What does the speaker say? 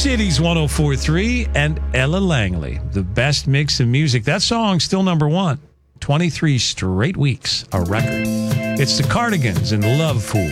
Cities 104.3 and Ella Langley. The best mix of music. That song's still number one. 23 straight weeks, a record. It's the Cardigans and Love Fool.